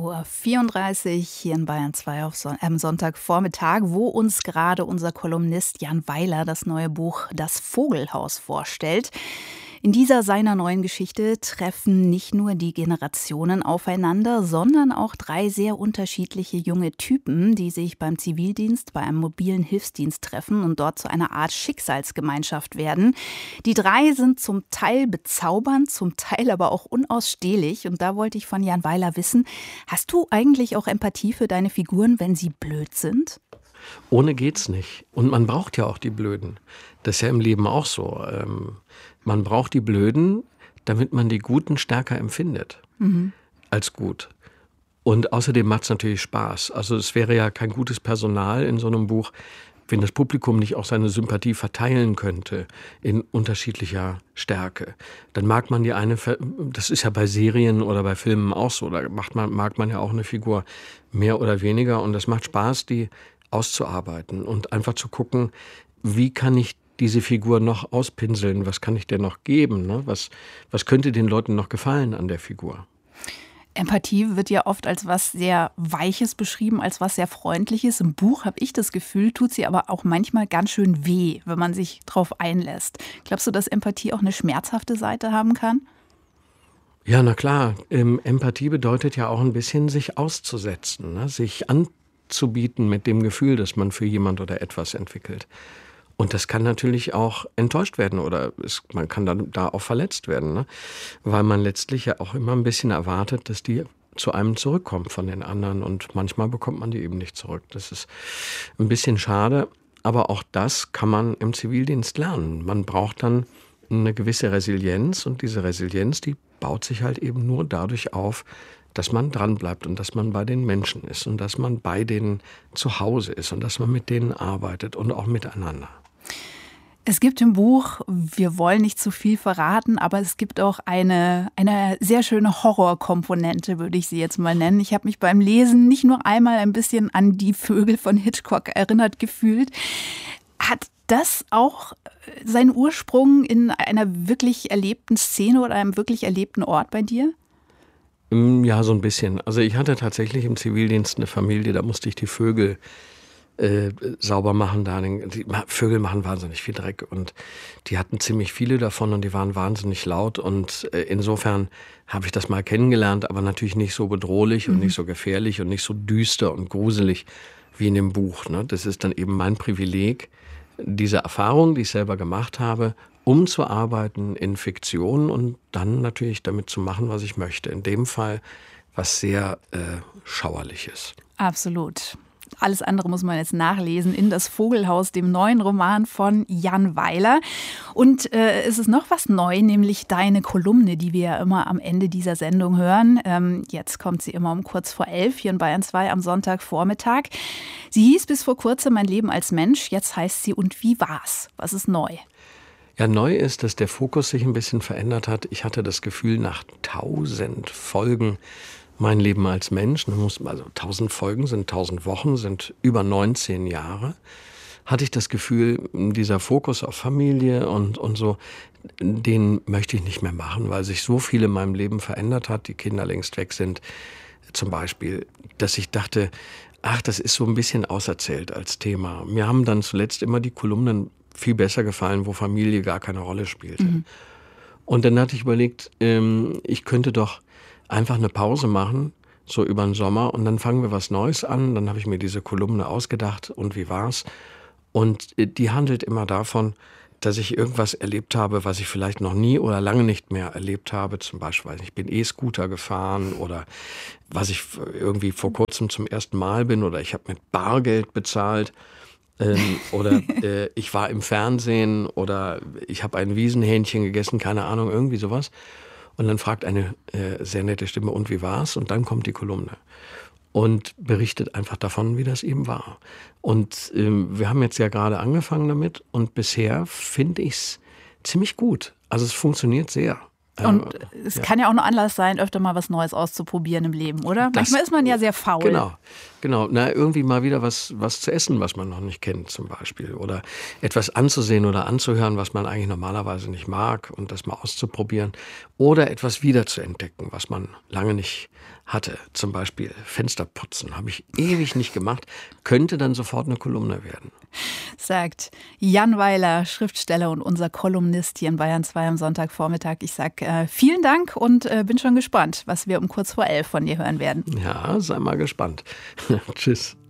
8:34 Uhr hier in Bayern 2 am Sonntagvormittag, wo uns gerade unser Kolumnist Jan Weiler das neue Buch Das Vogelhaus vorstellt. In dieser seiner neuen Geschichte treffen nicht nur die Generationen aufeinander, sondern auch 3 sehr unterschiedliche junge Typen, die sich beim Zivildienst, bei einem mobilen Hilfsdienst treffen und dort zu einer Art Schicksalsgemeinschaft werden. Die 3 sind zum Teil bezaubernd, zum Teil aber auch unausstehlich. Und da wollte ich von Jan Weiler wissen, hast du eigentlich auch Empathie für deine Figuren, wenn sie blöd sind? Ohne geht's nicht. Und man braucht ja auch die Blöden. Das ist ja im Leben auch so. Man braucht die Blöden, damit man die Guten stärker empfindet als gut. Und außerdem macht es natürlich Spaß. Also es wäre ja kein gutes Personal in so einem Buch, wenn das Publikum nicht auch seine Sympathie verteilen könnte in unterschiedlicher Stärke. Dann mag man die eine, das ist ja bei Serien oder bei Filmen auch so, da mag man ja auch eine Figur mehr oder weniger. Und das macht Spaß, die auszuarbeiten und einfach zu gucken, wie kann ich diese Figur noch auspinseln, was kann ich der noch geben, ne? Was könnte den Leuten noch gefallen an der Figur? Empathie wird ja oft als was sehr Weiches beschrieben, als was sehr Freundliches. Im Buch habe ich das Gefühl, tut sie aber auch manchmal ganz schön weh, wenn man sich drauf einlässt. Glaubst du, dass Empathie auch eine schmerzhafte Seite haben kann? Ja, na klar. Empathie bedeutet ja auch ein bisschen, sich auszusetzen, ne? Sich anzubieten mit dem Gefühl, das man für jemand oder etwas entwickelt. Und das kann natürlich auch enttäuscht werden oder man kann da auch verletzt werden, ne? Weil man letztlich ja auch immer ein bisschen erwartet, dass die zu einem zurückkommen von den anderen und manchmal bekommt man die eben nicht zurück. Das ist ein bisschen schade, aber auch das kann man im Zivildienst lernen. Man braucht dann eine gewisse Resilienz und diese Resilienz, die baut sich halt eben nur dadurch auf, dass man dranbleibt und dass man bei den Menschen ist und dass man bei denen zu Hause ist und dass man mit denen arbeitet und auch miteinander. Es gibt im Buch, wir wollen nicht zu viel verraten, aber es gibt auch eine sehr schöne Horrorkomponente, würde ich sie jetzt mal nennen. Ich habe mich beim Lesen nicht nur einmal ein bisschen an Die Vögel von Hitchcock erinnert gefühlt. Hat das auch seinen Ursprung in einer wirklich erlebten Szene oder einem wirklich erlebten Ort bei dir? Ja, so ein bisschen. Also ich hatte tatsächlich im Zivildienst eine Familie, da musste ich die Vögel sauber machen. Die Vögel machen wahnsinnig viel Dreck und die hatten ziemlich viele davon und die waren wahnsinnig laut und insofern habe ich das mal kennengelernt, aber natürlich nicht so bedrohlich und nicht so gefährlich und nicht so düster und gruselig wie in dem Buch, ne? Das ist dann eben mein Privileg, diese Erfahrung, die ich selber gemacht habe, umzuarbeiten in Fiktion und dann natürlich damit zu machen, was ich möchte. In dem Fall was sehr Schauerliches. Absolut. Alles andere muss man jetzt nachlesen in Das Vogelhaus, dem neuen Roman von Jan Weiler. Und es ist noch was neu, nämlich deine Kolumne, die wir ja immer am Ende dieser Sendung hören. Jetzt kommt sie immer um 11:45 hier in Bayern 2 am Sonntagvormittag. Sie hieß bis vor kurzem Mein Leben als Mensch, jetzt heißt sie Und wie war's? Was ist neu? Ja, neu ist, dass der Fokus sich ein bisschen verändert hat. Ich hatte das Gefühl, nach 1000 Folgen Mein Leben als Mensch, also 1000 Folgen sind 1000 Wochen, sind über 19 Jahre, hatte ich das Gefühl, dieser Fokus auf Familie und so, den möchte ich nicht mehr machen, weil sich so viel in meinem Leben verändert hat, die Kinder längst weg sind zum Beispiel, dass ich dachte, ach, das ist so ein bisschen auserzählt als Thema. Mir haben dann zuletzt immer die Kolumnen viel besser gefallen, wo Familie gar keine Rolle spielte. Und dann hatte ich überlegt, ich könnte doch einfach eine Pause machen, so über den Sommer, und dann fangen wir was Neues an. Dann habe ich mir diese Kolumne ausgedacht, und wie war's? Und die handelt immer davon, dass ich irgendwas erlebt habe, was ich vielleicht noch nie oder lange nicht mehr erlebt habe. Zum Beispiel, ich bin E-Scooter gefahren oder was ich irgendwie vor kurzem zum ersten Mal bin oder ich habe mit Bargeld bezahlt. Oder ich war im Fernsehen oder ich habe ein Wiesenhähnchen gegessen, keine Ahnung, irgendwie sowas. Und dann fragt eine sehr nette Stimme, und wie war's? Und dann kommt die Kolumne und berichtet einfach davon, wie das eben war. Und wir haben jetzt ja gerade angefangen damit und bisher finde ich es ziemlich gut. Also es funktioniert sehr. Und es kann ja auch ein Anlass sein, öfter mal was Neues auszuprobieren im Leben, oder? Manchmal ist man ja sehr faul. Genau. Na, irgendwie mal wieder was zu essen, was man noch nicht kennt zum Beispiel. Oder etwas anzusehen oder anzuhören, was man eigentlich normalerweise nicht mag und das mal auszuprobieren. Oder etwas wiederzuentdecken, was man lange nicht hatte, zum Beispiel Fensterputzen, habe ich ewig nicht gemacht, könnte dann sofort eine Kolumne werden. Sagt Jan Weiler, Schriftsteller und unser Kolumnist hier in Bayern 2 am Sonntagvormittag. Ich sage vielen Dank und bin schon gespannt, was wir um kurz vor 11 von dir hören werden. Ja, sei mal gespannt. Tschüss.